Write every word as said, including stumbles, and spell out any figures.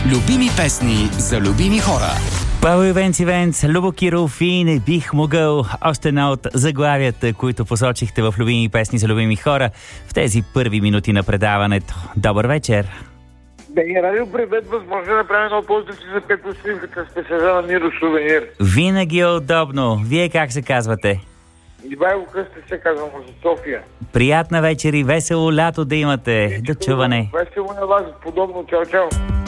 Любими песни за любими хора. Павел Ивенц Ивенц, Любо Киров и Не бих могъл. Още една от заглавията, които посочихте в любими песни за любими хора в тези първи минути на предаването. Добър вечер! Беги радио, привет, възможно да направим едно поздравки за Петро Сливката с песента на Миро Сувенир. Винаги е удобно. Вие как се казвате? Ивайло Кръстев се казвам от София. Приятна вечер и весело лято да имате. До чуване. Весело на вас, подобно. Чао, чао.